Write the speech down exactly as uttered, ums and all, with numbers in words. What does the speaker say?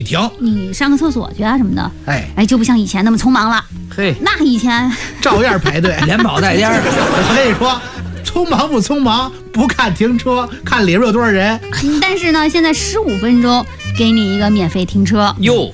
停， 你上个厕所去啊什么的， 哎哎，就不像以前那么匆忙了。 嘿， 那以前照样排队， 连跑带颠儿。 我跟你说，匆忙不匆忙，不看停车，看里边有多少人。 但是呢，现在十五分钟给你一个免费停车。 哟。